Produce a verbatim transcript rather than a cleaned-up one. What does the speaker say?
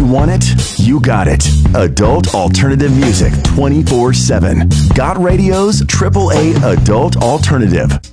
want it? You got it. Adult alternative music twenty-four seven. Got Radio's triple A Adult Alternative.